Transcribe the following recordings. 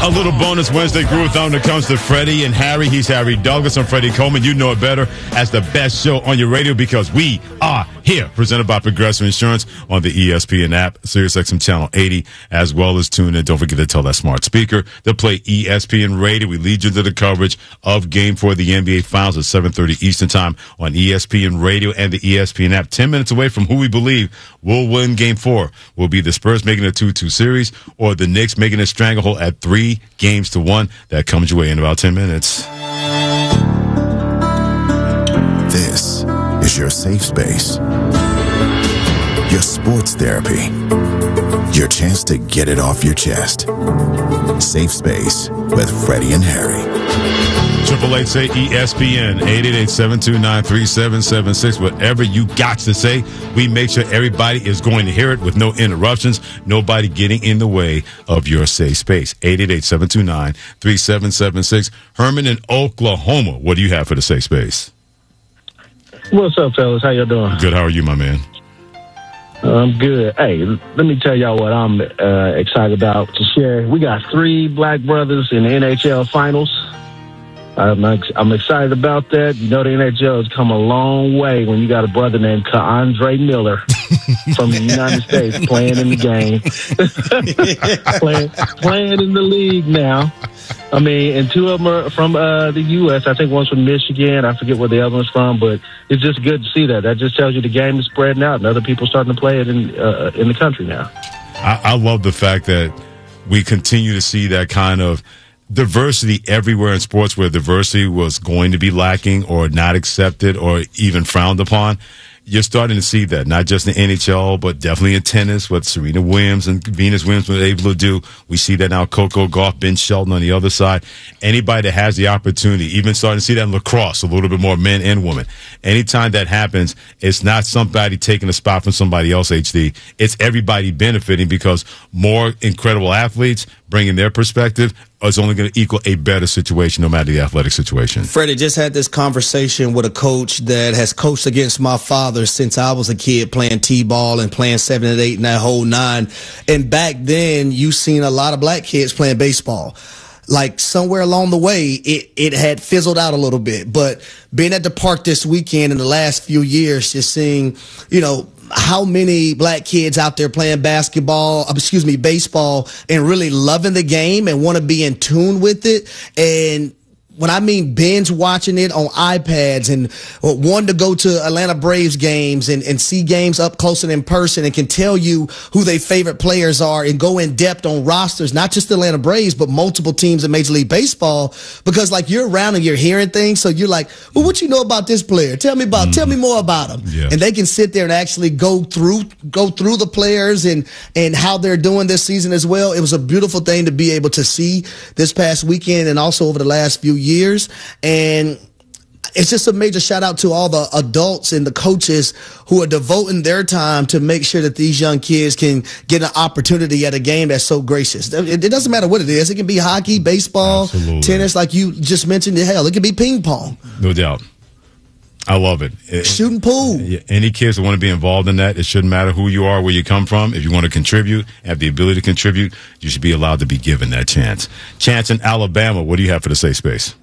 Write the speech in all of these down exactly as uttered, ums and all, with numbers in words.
A little bonus Wednesday groove down when it comes to Freddie and Harry. He's Harry Douglas. I'm Freddie Coleman. You know it better as the best show on your radio because we are here. Presented by Progressive Insurance on the E S P N app, SiriusXM Channel eighty, as well as tune in. Don't forget to tell that smart speaker to play E S P N Radio. We lead you to the coverage of Game four of the N B A Finals at seven thirty Eastern Time on E S P N Radio and the E S P N app. Ten minutes away from who we believe will win Game four. Will be the Spurs making a two two series or the Knicks making a stranglehold at three games to one. That comes your way in about ten minutes. This is your safe space. Your sports therapy. Your chance to get it off your chest. Safe Space with Freddie and Harry. Triple eight say E S P N eight eight eight, seven two nine, three seven seven six. Whatever you got to say, we make sure everybody is going to hear it with no interruptions, nobody getting in the way of your safe space. eight eight eight, seven two nine, three seven seven six. Herman in Oklahoma, what do you have for the safe space? What's up, fellas? How y'all doing? Good. How are you, my man? I'm good. Hey, let me tell y'all what I'm uh, excited about to share. We got three black brothers in the N H L finals. I'm, I'm excited about that. You know, the N H L has come a long way when you got a brother named Andre Miller from the United States playing in the game, playing, playing in the league now. I mean, and two of them are from uh, the U S I think one's from Michigan. I forget where the other one's from, but it's just good to see that. That just tells you the game is spreading out and other people starting to play it in uh, in the country now. I, I love the fact that we continue to see that kind of diversity everywhere in sports where diversity was going to be lacking or not accepted or even frowned upon. You're starting to see that, not just in the N H L, but definitely in tennis, what Serena Williams and Venus Williams were able to do. We see that now, Coco Gauff, Ben Shelton on the other side. Anybody that has the opportunity, even starting to see that in lacrosse, a little bit more men and women. Anytime that happens, it's not somebody taking a spot from somebody else, H D. It's everybody benefiting because more incredible athletes bringing their perspective is only going to equal a better situation no matter the athletic situation. Freddie, just had this conversation with a coach that has coached against my father since I was a kid playing T-ball and playing seven and eight and that whole nine. And back then, you seen a lot of black kids playing baseball. Like somewhere along the way, it, it had fizzled out a little bit. But being at the park this weekend in the last few years, just seeing, you know, how many black kids out there playing basketball, excuse me, baseball, and really loving the game and want to be in tune with it. And when I mean binge watching it on iPads and wanting to go to Atlanta Braves games and, and see games up close and in person and can tell you who their favorite players are and go in depth on rosters, not just the Atlanta Braves, but multiple teams in Major League Baseball, because like you're around and you're hearing things. So you're like, well, what you know about this player? Tell me about, mm. tell me more about him. Yeah. And they can sit there and actually go through, go through the players and, and how they're doing this season as well. It was a beautiful thing to be able to see this past weekend and also over the last few years. years and it's just a major shout out to all the adults and the coaches who are devoting their time to make sure that these young kids can get an opportunity at a game that's so gracious. It, it doesn't matter what it is. It can be hockey, baseball, Absolutely. tennis, like you just mentioned. Hell, it can be ping pong. No doubt. I love it. it Shooting pool. Any kids that want to be involved in that, it shouldn't matter who you are, where you come from. If you want to contribute, have the ability to contribute, you should be allowed to be given that chance. Chance in Alabama, what do you have for the safe space?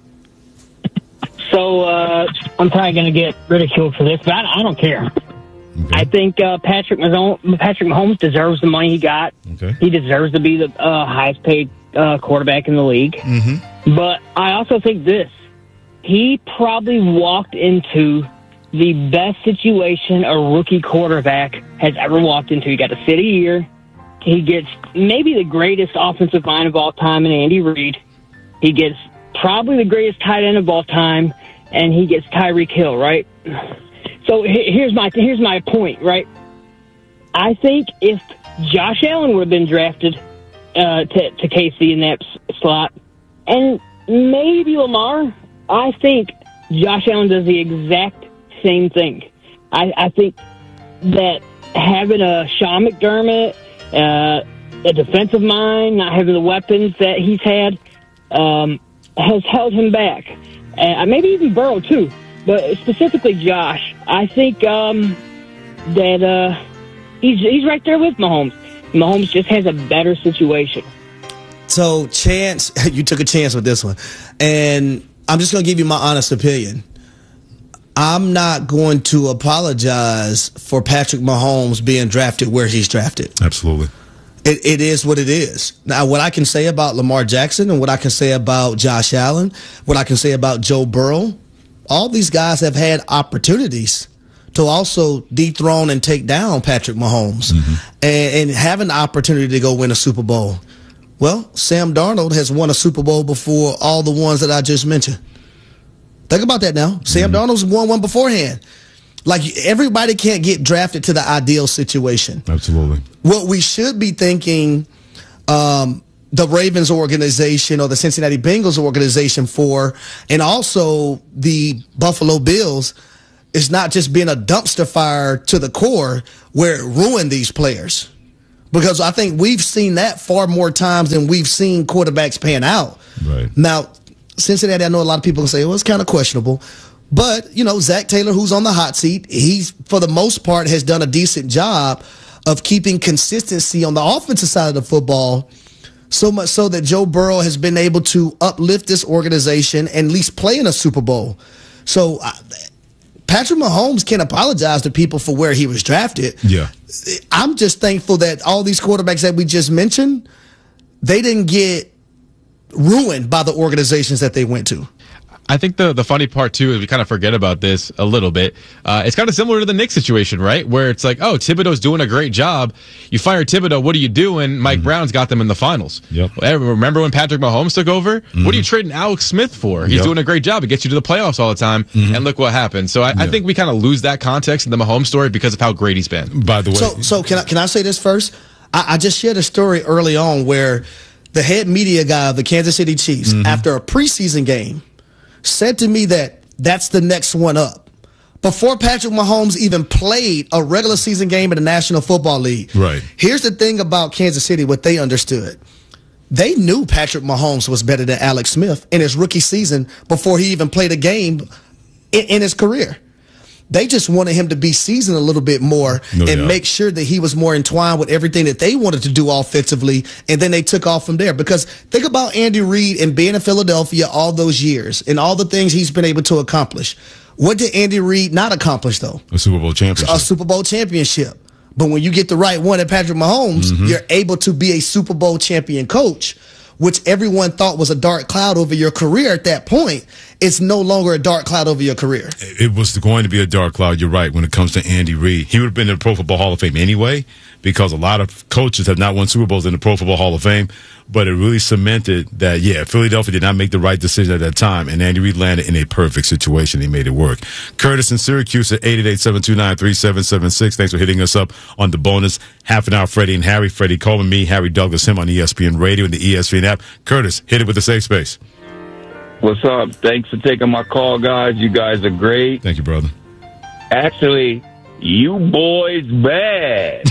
So uh, I'm probably going to get ridiculed for this, but I, I don't care. Okay. I think uh, Patrick Mahomes, Patrick Mahomes deserves the money he got. Okay. He deserves to be the uh, highest paid uh, quarterback in the league. Mm-hmm. But I also think this. He probably walked into the best situation a rookie quarterback has ever walked into. He got a city year. He gets maybe the greatest offensive mind of all time in Andy Reid. He gets probably the greatest tight end of all time, and he gets Tyreek Hill, right? So here's my here's my point, right? I think if Josh Allen would have been drafted uh, to, to K C in that slot, and maybe Lamar, I think Josh Allen does the exact same thing. I, I think that having a Sean McDermott, uh, a defensive mind, not having the weapons that he's had, um, has held him back. Uh, maybe even Burrow, too. But specifically Josh, I think um, that uh, he's he's right there with Mahomes. Mahomes just has a better situation. So, Chance, you took a chance with this one. And I'm just going to give you my honest opinion. I'm not going to apologize for Patrick Mahomes being drafted where he's drafted. Absolutely. It, it is what it is. Now, what I can say about Lamar Jackson and what I can say about Josh Allen, what I can say about Joe Burrow, all these guys have had opportunities to also dethrone and take down Patrick Mahomes mm-hmm. and, and have an opportunity to go win a Super Bowl. Well, Sam Darnold has won a Super Bowl before all the ones that I just mentioned. Think about that now. Sam mm-hmm. Darnold's won one beforehand. Like, everybody can't get drafted to the ideal situation. Absolutely. What we should be thinking um, the Ravens organization or the Cincinnati Bengals organization for, and also the Buffalo Bills, is not just being a dumpster fire to the core where it ruined these players. Because I think we've seen that far more times than we've seen quarterbacks pan out. Right. Now, Cincinnati, I know a lot of people can say, well, it's kind of questionable. But, you know, Zach Taylor, who's on the hot seat, he's, for the most part, has done a decent job of keeping consistency on the offensive side of the football, so much so that Joe Burrow has been able to uplift this organization and at least play in a Super Bowl. So uh, Patrick Mahomes can't apologize to people for where he was drafted. Yeah. I'm just thankful that all these quarterbacks that we just mentioned, they didn't get ruined by the organizations that they went to. I think the the funny part, too, is we kind of forget about this a little bit. Uh, it's kind of similar to the Knicks situation, right? Where it's like, oh, Thibodeau's doing a great job. You fire Thibodeau, what are you doing? Mike mm-hmm. Brown's got them in the finals. Yep. Remember when Patrick Mahomes took over? Mm-hmm. What are you trading Alex Smith for? He's yep. doing a great job. It gets you to the playoffs all the time. Mm-hmm. And look what happened. So I, yeah. I think we kind of lose that context in the Mahomes story because of how great he's been. By the way. So, so can I, can I say this first? I, I just shared a story early on where the head media guy of the Kansas City Chiefs, mm-hmm. after a preseason game, said to me that that's the next one up. Before Patrick Mahomes even played a regular season game in the National Football League. Right. Here's the thing about Kansas City, what they understood. They knew Patrick Mahomes was better than Alex Smith in his rookie season before he even played a game in, in his career. They just wanted him to be seasoned a little bit more no and doubt. make sure that he was more entwined with everything that they wanted to do offensively, and then they took off from there. Because think about Andy Reid and being in Philadelphia all those years and all the things he's been able to accomplish. What did Andy Reid not accomplish, though? A Super Bowl championship. A Super Bowl championship. But when you get the right one at Patrick Mahomes, mm-hmm. you're able to be a Super Bowl champion coach, which everyone thought was a dark cloud over your career at that point. It's no longer a dark cloud over your career. It was going to be a dark cloud, you're right, when it comes to Andy Reid. He would have been in the Pro Football Hall of Fame anyway, because a lot of coaches have not won Super Bowls in the Pro Football Hall of Fame. But it really cemented that, yeah, Philadelphia did not make the right decision at that time, and Andy Reid landed in a perfect situation. He made it work. Curtis in Syracuse at eight eight eight, seven two nine, three seven seven six. Thanks for hitting us up on the bonus half an hour. Freddie and Harry. Freddie Coleman, me, Harry Douglas, him on E S P N Radio and the E S P N app. Curtis, hit it with the safe space. What's up? Thanks for taking my call, guys. You guys are great. Thank you, brother. Actually, you boys bad.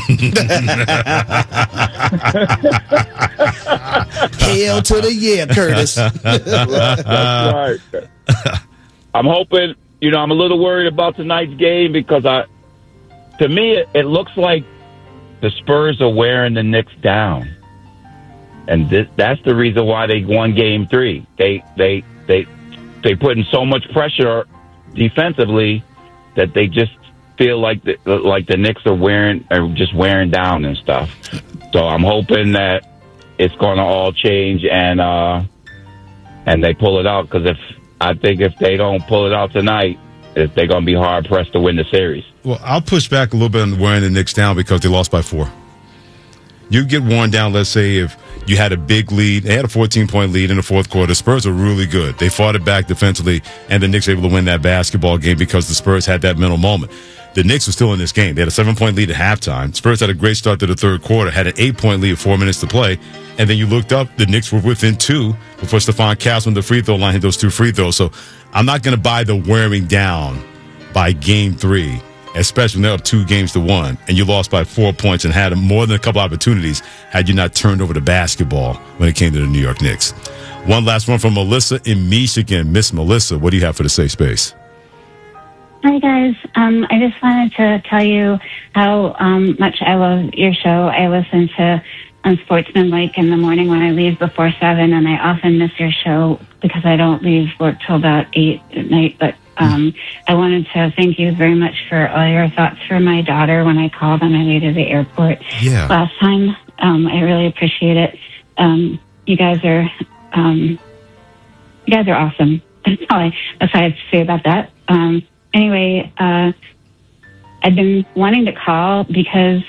Hell to the yeah, Curtis. That's right. I'm hoping, you know, I'm a little worried about tonight's game because I, to me, it, it looks like the Spurs are wearing the Knicks down. And this, that's the reason why they won game three. They, they, they, they put in so much pressure defensively that they just feel like the, like the Knicks are wearing, are just wearing down and stuff. So I'm hoping that it's going to all change and, uh, and they pull it out. Because if, I think if they don't pull it out tonight, if they're going to be hard pressed to win the series. Well, I'll push back a little bit on wearing the Knicks down because they lost by four. You get worn down, let's say, if you had a big lead. They had a fourteen-point lead in the fourth quarter. Spurs are really good. They fought it back defensively, and the Knicks were able to win that basketball game because the Spurs had that mental moment. The Knicks were still in this game. They had a seven-point lead at halftime. Spurs had a great start to the third quarter, had an eight-point lead with four minutes to play, and then you looked up, the Knicks were within two before Stephon Castle on the free throw line hit those two free throws. So I'm not going to buy the wearing down by game three, especially when they're up two games to one, and you lost by four points and had more than a couple opportunities had you not turned over the basketball when it came to the New York Knicks. One last one from Melissa in Michigan. Miss Melissa, what do you have for the safe space? Hi, guys. Um, I just wanted to tell you how um, much I love your show. I listen to unsportsmanlike in the morning when I leave before seven, and I often miss your show because I don't leave work till about eight at night. But um, I wanted to thank you very much for all your thoughts for my daughter when I called on my way to the airport yeah. last time. Um, I really appreciate it. Um, you guys are, um, you guys are awesome. That's all I, that's all I have to say about that. Um, anyway, uh, I've been wanting to call because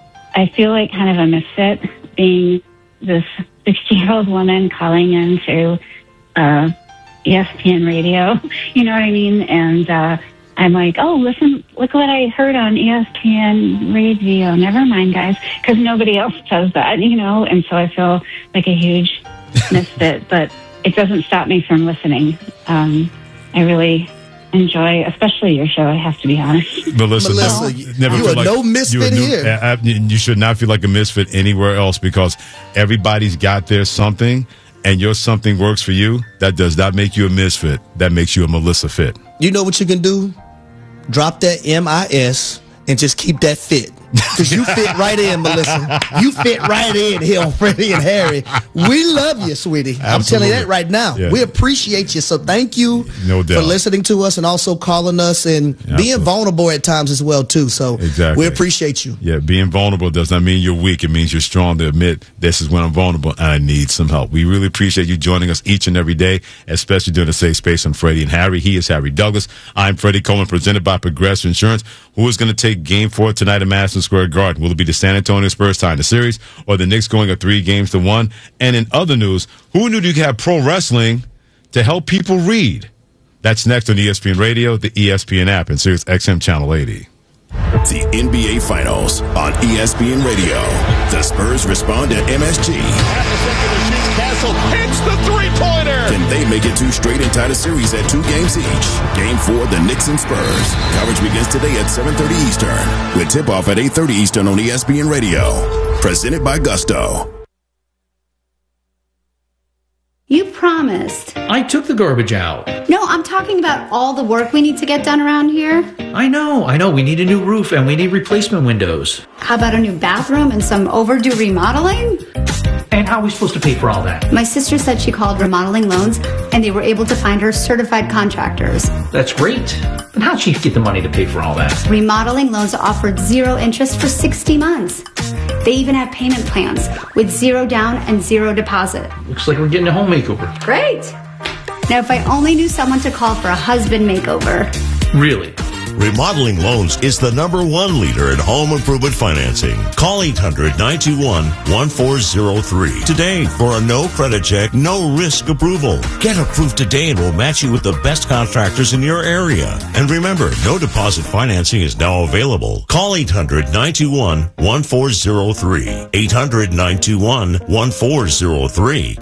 I feel like kind of a misfit being this sixty-year-old woman calling into uh, E S P N radio. You know what I mean? And uh, I'm like, oh, listen, look what I heard on E S P N radio. Never mind, guys, because nobody else does that, you know? And so I feel like a huge misfit, but it doesn't stop me from listening. Um, I really enjoy, especially your show, I have to be honest. Melissa, Melissa never, never you feel are like no misfit you here. Uh, you should not feel like a misfit anywhere else because everybody's got their something, and your something works for you. That does not make you a misfit. That makes you a Melissa fit. You know what you can do? Drop that M I S and just keep that fit. Because you fit right in, Melissa. You fit right in here on Freddie and Harry. We love you, sweetie. Absolutely. I'm telling you that right now. Yeah. We appreciate you. So thank you no doubt. for listening to us and also calling us and Absolutely. being vulnerable at times as well, too. So exactly. we appreciate you. Yeah, being vulnerable does not mean you're weak. It means you're strong to admit this is when I'm vulnerable and I need some help. We really appreciate you joining us each and every day, especially during the Safe Space on Freddie and Harry. He is Harry Douglas. I'm Freddie Coleman, presented by Progressive Insurance. Who is going to take game four tonight at Madison Square Garden? Will it be the San Antonio Spurs tying the series or the Knicks going up three games to one? And in other news, who knew you could have pro wrestling to help people read? That's next on E S P N Radio, the E S P N app, and Sirius X M Channel eighty. The N B A Finals on E S P N Radio. The Spurs respond at M S G. Half a second to shoot. Castle hits the three-pointer. Can they make it two straight and tie the series at two games each? Game four, the Knicks and Spurs. Coverage begins today at seven thirty Eastern, with tip-off at eight thirty Eastern on E S P N Radio. Presented by Gusto. You promised. I took the garbage out. No, I'm talking about all the work we need to get done around here. I know, I know. We need a new roof and we need replacement windows. How about a new bathroom and some overdue remodeling? And how are we supposed to pay for all that? My sister said she called Remodeling Loans and they were able to find her certified contractors. That's great. But how'd she get the money to pay for all that? Remodeling Loans offered zero interest for sixty months. They even have payment plans with zero down and zero deposit. Looks like we're getting a home makeover. Great. Now, if I only knew someone to call for a husband makeover. Really? Remodeling Loans is the number one leader in home improvement financing. Call eight hundred, nine two one, one four zero three today for a no credit check, no risk approval. Get approved today and we'll match you with the best contractors in your area. And remember, no deposit financing is now available. Call eight hundred, nine two one, one four zero three. eight hundred, nine two one, one four zero three.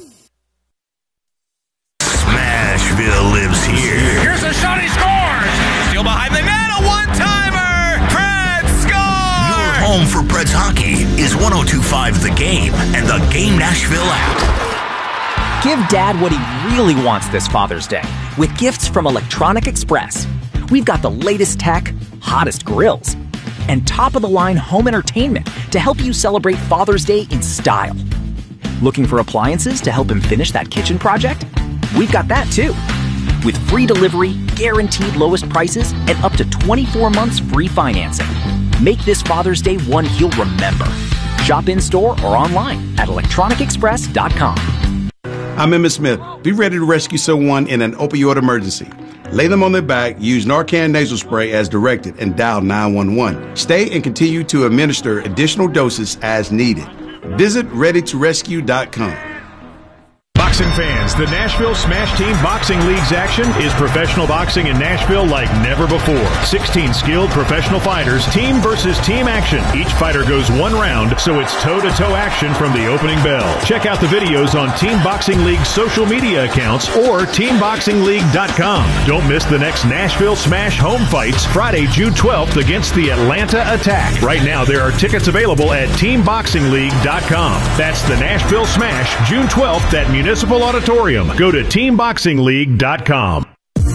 Smashville lives here. Here's a shot, he scores! Still behind the net, a one-timer! Preds score! Your home for Preds hockey is one oh two point five The Game and the Game Nashville app. Give Dad what he really wants this Father's Day with gifts from Electronic Express. We've got the latest tech, hottest grills, and top-of-the-line home entertainment to help you celebrate Father's Day in style. Looking for appliances to help him finish that kitchen project? We've got that too. With free delivery, guaranteed lowest prices, and up to twenty-four months free financing. Make this Father's Day one he'll remember. Shop in-store or online at electronic express dot com. I'm Emmitt Smith. Be ready to rescue someone in an opioid emergency. Lay them on their back, use Narcan nasal spray as directed, and dial nine one one. Stay and continue to administer additional doses as needed. Visit ready to rescue dot com. Boxing fans, the Nashville Smash Team Boxing League's action is professional boxing in Nashville like never before. sixteen skilled professional fighters, team versus team action. Each fighter goes one round, so it's toe-to-toe action from the opening bell. Check out the videos on Team Boxing League's social media accounts or team boxing league dot com. Don't miss the next Nashville Smash home fights Friday, June twelfth against the Atlanta Attack. Right now, there are tickets available at team boxing league dot com. That's the Nashville Smash, June twelfth at Municipal Auditorium. Go to team boxing league dot com.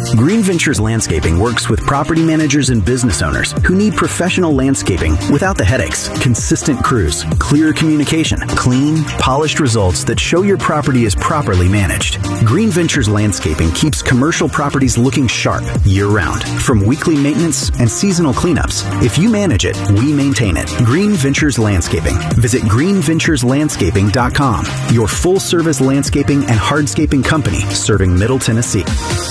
Green Ventures Landscaping works with property managers and business owners who need professional landscaping without the headaches, consistent crews, clear communication, clean, polished results that show your property is properly managed. Green Ventures Landscaping keeps commercial properties looking sharp year-round, from weekly maintenance and seasonal cleanups. If you manage it, we maintain it. Green Ventures Landscaping. Visit green ventures landscaping dot com, your full-service landscaping and hardscaping company serving Middle Tennessee.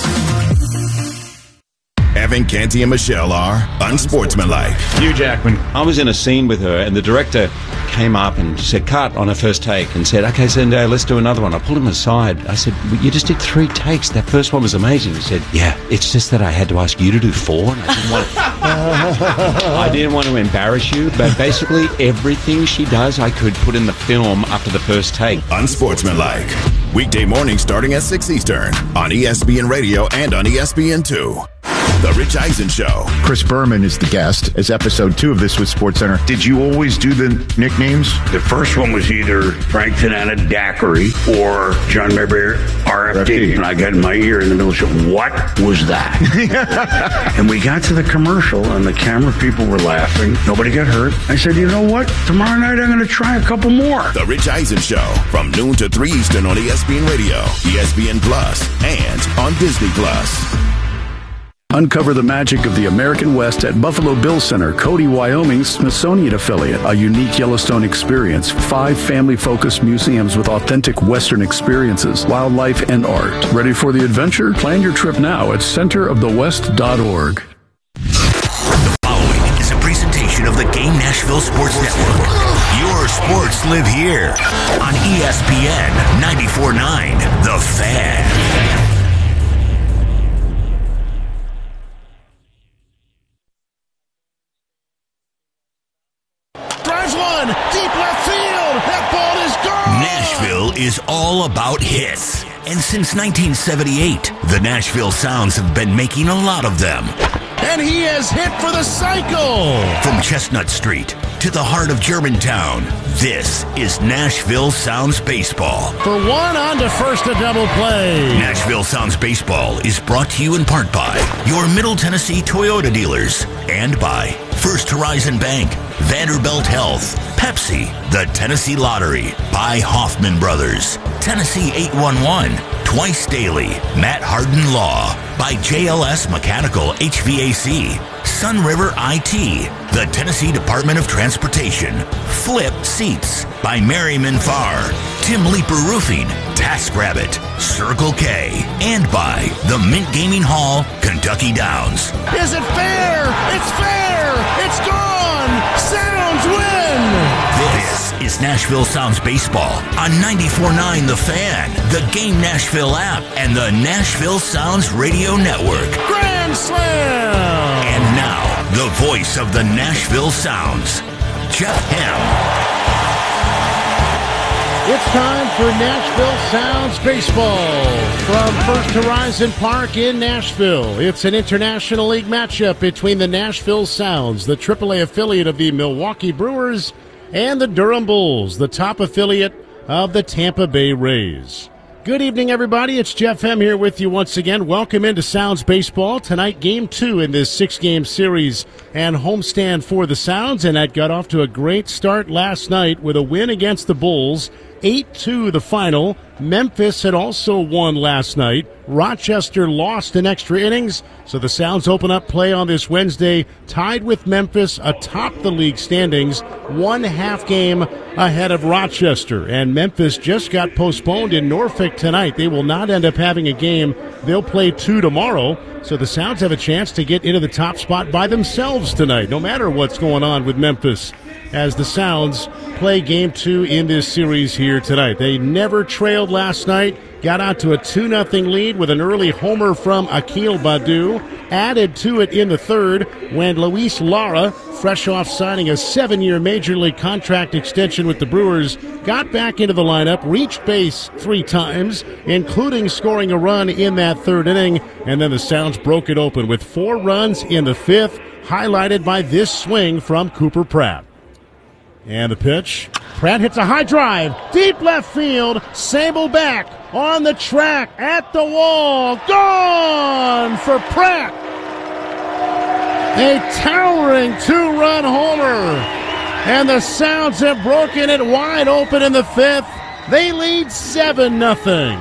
Evan, Canty, and Michelle are unsportsmanlike. Hugh Jackman. I was in a scene with her, and the director came up and said, cut on her first take, and said, okay, Zendaya, let's do another one. I pulled him aside. I said, you just did three takes. That first one was amazing. He said, yeah, it's just that I had to ask you to do four, and I didn't want to, I didn't want to embarrass you, but basically everything she does, I could put in the film after the first take. Unsportsmanlike. Weekday morning starting at six Eastern on E S P N Radio and on E S P N two. The Rich Eisen Show. Chris Berman is the guest, as episode two of This Was SportsCenter. Did you always do the nicknames? The first one was either Frank Tanana Daiquiri or John Mayberry R F D. And I got in my ear in the middle of the show, what was that? And we got to the commercial, and the camera people were laughing. Nobody got hurt. I said, you know what? Tomorrow night I'm going to try a couple more. The Rich Eisen Show, from noon to three Eastern on E S P N Radio, E S P N Plus, and on Disney Plus. Uncover the magic of the American West at Buffalo Bill Center, Cody, Wyoming's Smithsonian affiliate. A unique Yellowstone experience. Five family-focused museums with authentic Western experiences, wildlife, and art. Ready for the adventure? Plan your trip now at center of the west dot org. The following is a presentation of the Game Nashville Sports Network. Your sports live here on E S P N ninety-four point nine, The Fan. One, deep left field. That ball is gone. Nashville is all about hits. And since nineteen seventy-eight, the Nashville Sounds have been making a lot of them. And he has hit for the cycle. From Chestnut Street to the heart of Germantown, this is Nashville Sounds Baseball. For one, on to first, a double play. Nashville Sounds Baseball is brought to you in part by your Middle Tennessee Toyota dealers and by First Horizon Bank, Vanderbilt Health, Pepsi, the Tennessee Lottery, by Hoffman Brothers, Tennessee eight one one, Twice Daily, Matt Harden Law, by J L S Mechanical H V A C, Sun River I T, the Tennessee Department of Transportation, Flip Seats, by Merriman Farr, Tim Leeper Roofing, TaskRabbit, Circle K, and by the Mint Gaming Hall, Kentucky Downs. Is it fair? It's fair! It's gone! Sounds win! This is Nashville Sounds Baseball on ninety-four point nine The Fan, the Game Nashville app, and the Nashville Sounds Radio Network. Grand Slam! And now, the voice of the Nashville Sounds, Jeff Hem. It's time for Nashville Sounds Baseball from First Horizon Park in Nashville. It's an International League matchup between the Nashville Sounds, the triple A affiliate of the Milwaukee Brewers, and the Durham Bulls, the top affiliate of the Tampa Bay Rays. Good evening, everybody. It's Jeff Hem here with you once again. Welcome into Sounds Baseball. Tonight, game two in this six-game series and homestand for the Sounds, and that got off to a great start last night with a win against the Bulls. eight two the final. Memphis had also won last night. Rochester lost in extra innings, so the Sounds open up play on this Wednesday, tied with Memphis atop the league standings, one half game ahead of Rochester. And Memphis just got postponed in Norfolk tonight. They will not end up having a game. They'll play two tomorrow, so the Sounds have a chance to get into the top spot by themselves tonight, no matter what's going on with Memphis, as the Sounds play game two in this series here tonight. They never trailed last night, got out to a two nothing lead with an early homer from Akil Baddoo, added to it in the third when Luis Lara, fresh off signing a seven-year Major League contract extension with the Brewers, got back into the lineup, reached base three times, including scoring a run in that third inning, and then the Sounds broke it open with four runs in the fifth, highlighted by this swing from Cooper Pratt. And the pitch. Pratt hits a high drive. Deep left field. Sable back. on the track, at the wall, gone for Pratt. A towering two-run homer. And the Sounds have broken it wide open in the fifth. They lead seven nothing.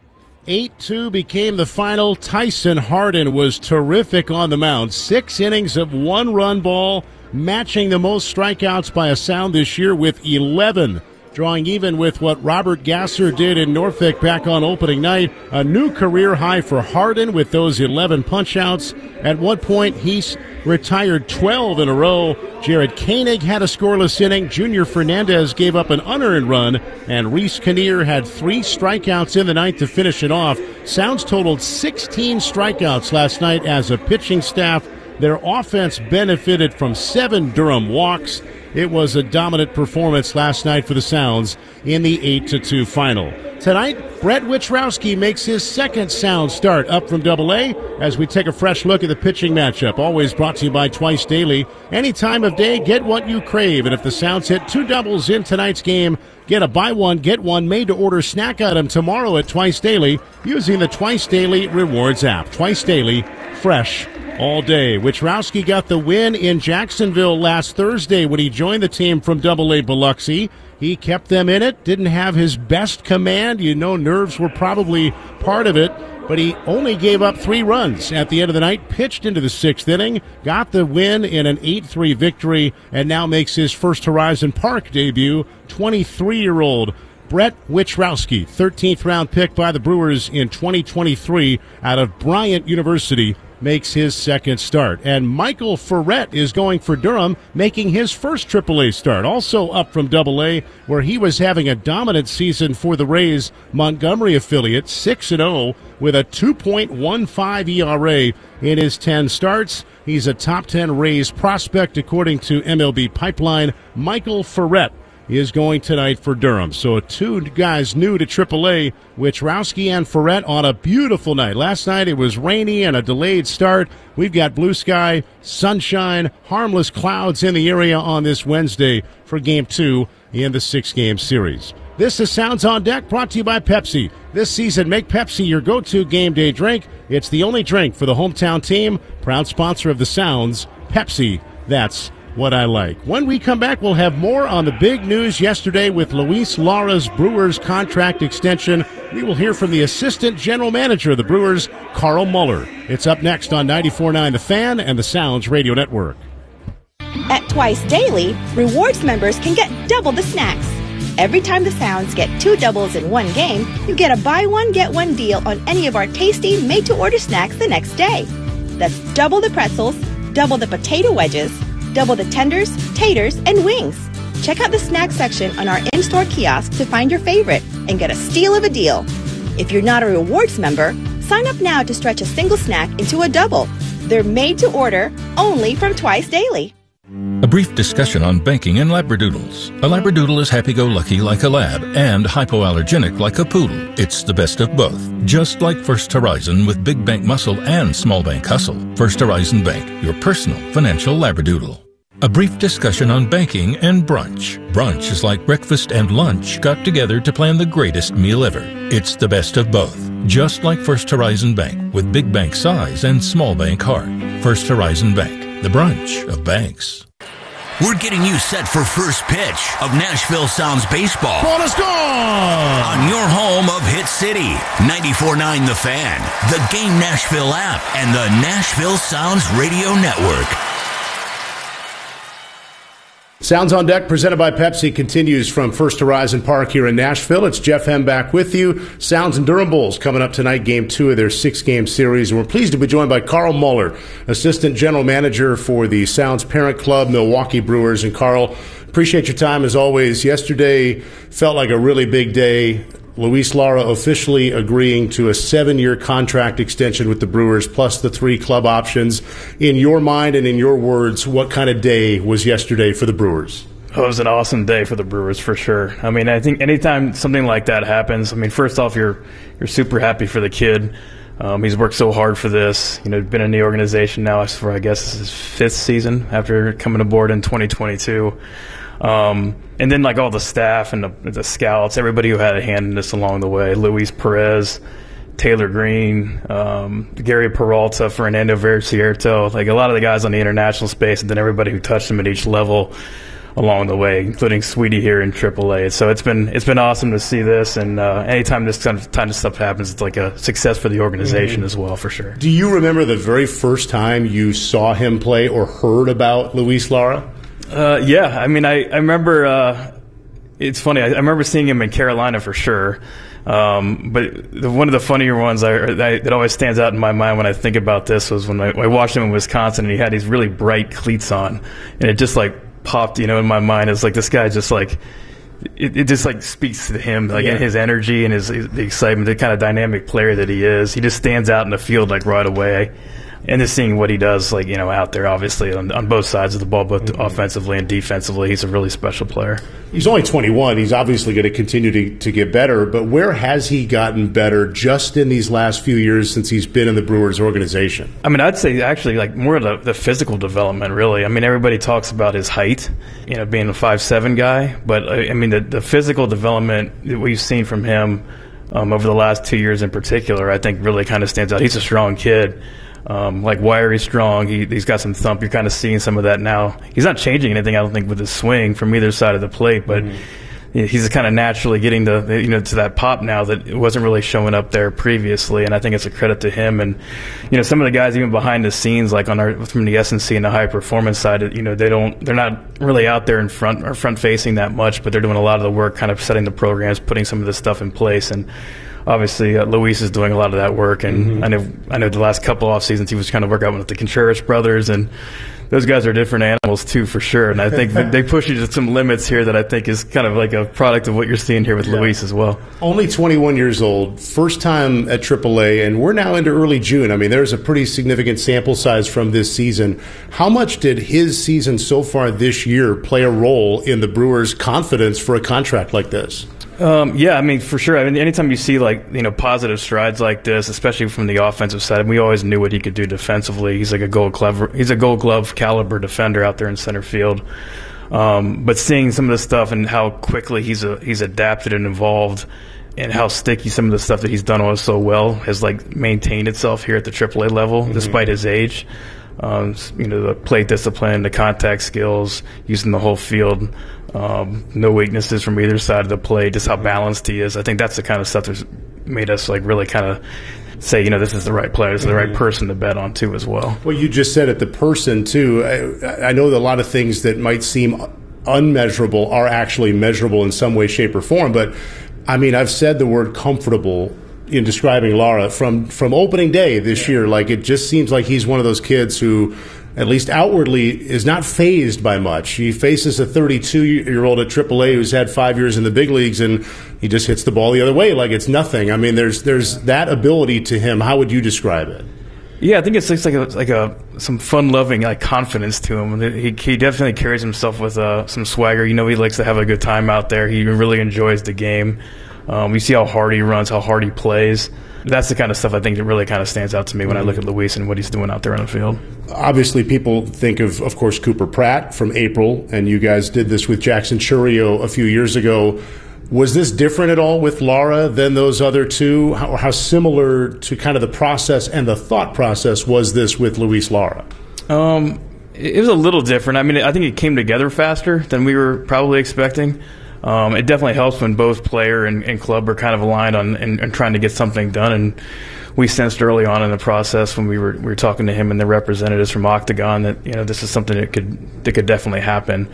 eight two became the final. Tyson Hardin was terrific on the mound. Six innings of one-run ball, matching the most strikeouts by a Sound this year with eleven. Drawing even with what Robert Gasser did in Norfolk back on opening night. A new career high for Hardin with those eleven punch-outs. At one point, he's retired twelve in a row. Jared Koenig had a scoreless inning. Junior Fernandez gave up an unearned run. And Reese Kinnear had three strikeouts in the ninth to finish it off. Sounds totaled sixteen strikeouts last night as a pitching staff. Their offense benefited from seven Durham walks. It was a dominant performance last night for the Sounds in the eight to two final. Tonight, Brett Wichrowski makes his second Sound start up from Double A as we take a fresh look at the pitching matchup. Always brought to you by Twice Daily. Any time of day, get what you crave. And if the Sounds hit two doubles in tonight's game, get a buy one, get one made-to-order snack item tomorrow at Twice Daily using the Twice Daily Rewards app. Twice Daily, fresh all day. Wichrowski got the win in Jacksonville last Thursday when he joined the team from Double A Biloxi. He kept them in it, didn't have his best command. You know, nerves were probably part of it, but he only gave up three runs at the end of the night, pitched into the sixth inning, got the win in an eight three victory, and now makes his first Horizon Park debut. twenty-three-year-old Brett Wichrowski, thirteenth round pick by the Brewers in twenty twenty-three out of Bryant University, makes his second start. And Michael Ferret is going for Durham, making his first triple A start, also up from Double A, where he was having a dominant season for the Rays Montgomery affiliate, six and oh with a two point one five E R A in his ten starts. He's a top ten Rays prospect according to M L B Pipeline. Michael Ferret is going tonight for Durham. So two guys new to triple A, Wichrowski and Ferret, on a beautiful night. Last night it was rainy and a delayed start. We've got blue sky, sunshine, harmless clouds in the area on this Wednesday for Game two in the six-game series. This is Sounds on Deck, brought to you by Pepsi. This season, make Pepsi your go-to game day drink. It's the only drink for the hometown team. Proud sponsor of the Sounds, Pepsi. That's what I like. When we come back, we'll have more on the big news yesterday with Luis Lara's Brewers contract extension. We will hear from the assistant general manager of the Brewers, Carl Muller. It's up next on ninety-four point nine The Fan and the Sounds Radio Network. At Twice Daily, rewards members can get double the snacks. Every time the Sounds get two doubles in one game, you get a buy one, get one deal on any of our tasty made-to-order snacks the next day. That's double the pretzels, double the potato wedges, double the tenders, taters, and wings. Check out the snack section on our in-store kiosk to find your favorite and get a steal of a deal. If you're not a rewards member, sign up now to stretch a single snack into a double. They're made to order, only from Twice Daily. A brief discussion on banking and Labradoodles. A Labradoodle is happy-go-lucky like a lab and hypoallergenic like a poodle. It's the best of both. Just like First Horizon with big bank muscle and small bank hustle. First Horizon Bank, your personal financial Labradoodle. A brief discussion on banking and brunch. Brunch is like breakfast and lunch got together to plan the greatest meal ever. It's the best of both. Just like First Horizon Bank with big bank size and small bank heart. First Horizon Bank, the brunch of banks. We're getting you set for first pitch of Nashville Sounds baseball. Ball is gone! On your home of Hit City, ninety-four point nine The Fan, the Game Nashville app, and the Nashville Sounds Radio Network. Sounds on Deck, presented by Pepsi, continues from First Horizon Park here in Nashville. It's Jeff Hem back with you. Sounds and Durham Bulls coming up tonight, game two of their six-game series. And we're pleased to be joined by Carl Muller, Assistant General Manager for the Sounds parent club, Milwaukee Brewers. And Carl, appreciate your time as always. Yesterday felt like a really big day. Luis Lara officially agreeing to a seven-year contract extension with the Brewers, plus the three club options. In your mind and in your words, what kind of day was yesterday for the Brewers? Oh, it was an awesome day for the Brewers, for sure. I mean, I think anytime something like that happens, I mean, first off, you're you're super happy for the kid. Um, he's worked so hard for this. You know, been in the organization now for, I guess, this is his fifth season after coming aboard in twenty twenty-two. Um, and then like all the staff and the, the scouts, everybody who had a hand in this along the way, Luis Perez, Taylor Green, um, Gary Peralta, Fernando Vercierto, like a lot of the guys on the international space, and then everybody who touched them at each level along the way, including Sweetie here in triple A. So it's been it's been awesome to see this, and uh, anytime this kind of, kind of stuff happens, it's like a success for the organization mm-hmm. as well, for sure. Do you remember the very first time you saw him play or heard about Luis Lara? Uh, yeah, I mean, I, I remember, uh, it's funny, I, I remember seeing him in Carolina for sure. Um, but the, one of the funnier ones I, I, that always stands out in my mind when I think about this was when I, I watched him in Wisconsin, and he had these really bright cleats on, and it just like popped, you know, in my mind. It's like this guy just like, it, it just like speaks to him, like yeah. his energy and his, his the excitement, the kind of dynamic player that he is. He just stands out in the field like right away. And just seeing what he does, like, you know, out there, obviously, on, on both sides of the ball, both mm-hmm. offensively and defensively, he's a really special player. He's only twenty-one. He's obviously going to continue to, to get better. But where has he gotten better just in these last few years since he's been in the Brewers organization? I mean, I'd say actually, like, more of the, the physical development, really. I mean, everybody talks about his height, you know, being a five seven guy. But, I mean, the, the physical development that we've seen from him um, over the last two years in particular, I think really kind of stands out. He's a strong kid. Um, like wiry, strong. He, he's got some thump. You're kind of seeing some of that now. He's not changing anything, I don't think, with his swing from either side of the plate, but mm-hmm. he's kind of naturally getting to you know to that pop now that it wasn't really showing up there previously. And I think it's a credit to him. And you know, some of the guys even behind the scenes, like on our from the S N C and the high performance side, you know, they don't they're not really out there in front or front facing that much, but they're doing a lot of the work, kind of setting the programs, putting some of this stuff in place. And obviously, uh, Luis is doing a lot of that work, and mm-hmm. I know I know the last couple off seasons he was trying to work out with the Contreras brothers, and those guys are different animals too, for sure. And I think they push you to some limits here that I think is kind of like a product of what you're seeing here with yeah. Luis as well. Only twenty-one years old, first time at triple A, and we're now into early June. I mean, there's a pretty significant sample size from this season. How much did his season so far this year play a role in the Brewers' confidence for a contract like this? Um, yeah, I mean, for sure. I mean, anytime you see like you know positive strides like this, especially from the offensive side, we always knew what he could do defensively. He's like a Gold Glove, he's a Gold Glove caliber defender out there in center field. Um, but seeing some of the stuff and how quickly he's a, he's adapted and evolved, and how sticky some of the stuff that he's done was so well has like maintained itself here at the triple A level mm-hmm. despite his age. Um, you know, the plate discipline, the contact skills, using the whole field. Um, no weaknesses from either side of the plate, just how balanced he is. I think that's the kind of stuff that's made us like really kind of say, you know, this is the right player, this is the right person to bet on too as well. Well, you just said it, the person too. I, I know that a lot of things that might seem unmeasurable are actually measurable in some way, shape, or form. But I mean, I've said the word comfortable in describing Lara from, from opening day this year. Like, it just seems like he's one of those kids who, at least outwardly, is not fazed by much. He faces a thirty-two-year-old at triple A who's had five years in the big leagues, and he just hits the ball the other way like it's nothing. I mean, there's there's that ability to him. How would you describe it? Yeah, I think it's like a, like a some fun-loving like confidence to him. He he definitely carries himself with uh, some swagger. You know, he likes to have a good time out there. He really enjoys the game. Um, you see how hard he runs, how hard he plays. That's the kind of stuff I think that really kind of stands out to me when I look at Luis and what he's doing out there on the field. Obviously, people think of, of course, Cooper Pratt from April, and you guys did this with Jackson Chourio a few years ago. Was this different at all with Lara than those other two? How, how similar to kind of the process and the thought process was this with Luis Lara? Um, it was a little different. I mean, I think it came together faster than we were probably expecting. Um, it definitely helps when both player and, and club are kind of aligned on and, and trying to get something done. And we sensed early on in the process when we were we were talking to him and the representatives from Octagon that you know this is something that could that could definitely happen.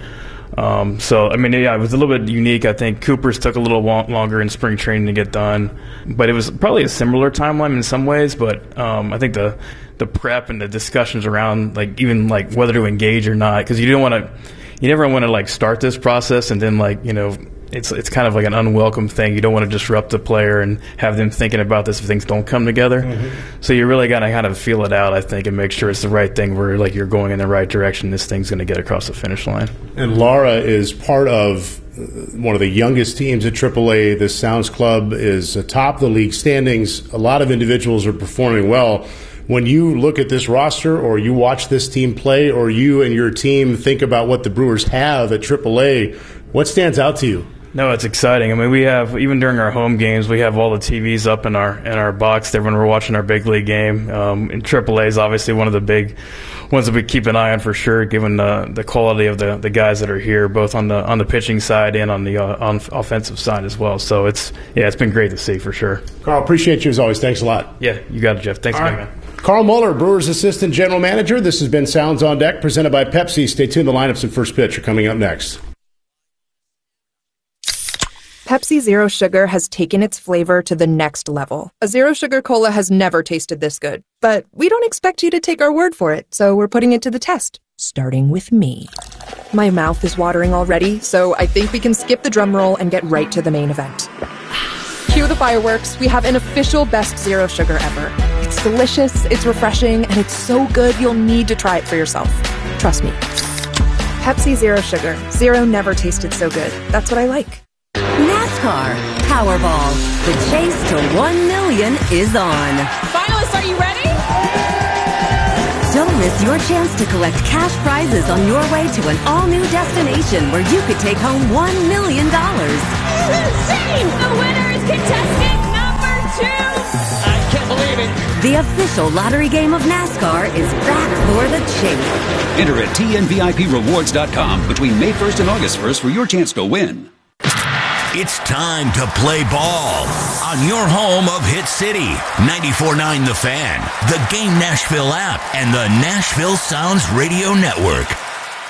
Um, so I mean, yeah, it was a little bit unique. I think Cooper's took a little longer in spring training to get done, but it was probably a similar timeline in some ways. But um, I think the the prep and the discussions around like even like whether to engage or not, because you don't want to. You never want to like start this process and then like you know it's it's kind of like an unwelcome thing. You don't want to disrupt the player and have them thinking about this if things don't come together. Mm-hmm. So you really got to kind of feel it out, I think, and make sure it's the right thing where like you're going in the right direction. This thing's going to get across the finish line. And Lara is part of one of the youngest teams at triple A. The Sounds Club is atop the league standings. A lot of individuals are performing well. when you look at this roster or you watch this team play or you and your team think about what the Brewers have at triple A, what stands out to you? No, it's exciting. I mean, we have, even during our home games, we have all the T Vs up in our in our box there when we're watching our big league game. Um, and triple A is obviously one of the big ones that we keep an eye on for sure, given the the quality of the, the guys that are here, both on the on the pitching side and on the uh, on offensive side as well. So it's yeah, it's been great to see for sure. Carl, appreciate you as always. Thanks a lot. Yeah, you got it, Jeff. Thanks again, right. man. Carl Muller, Brewers Assistant General Manager. This has been Sounds on Deck, presented by Pepsi. Stay tuned. The lineups and first pitch are coming up next. Pepsi Zero Sugar has taken its flavor to the next level. A Zero Sugar Cola has never tasted this good. But we don't expect you to take our word for it, so we're putting it to the test. Starting with me. My mouth is watering already, so I think we can skip the drum roll and get right to the main event. Cue the fireworks. We have an official best Zero Sugar ever. It's delicious, it's refreshing, and it's so good you'll need to try it for yourself. Trust me. Pepsi Zero Sugar. Zero never tasted so good. That's what I like. NASCAR Powerball. The chase to one million is on. Finalists, are you ready? Don't miss your chance to collect cash prizes on your way to an all-new destination where you could take home one million dollars. This is insane! The winner is contestant number two! I can't believe it. The official lottery game of NASCAR is back for the chase. Enter at T N V I P rewards dot com between May first and August first for your chance to win. It's time to play ball on your home of Hit City, ninety-four point nine The Fan, the Game Nashville app, and the Nashville Sounds Radio Network.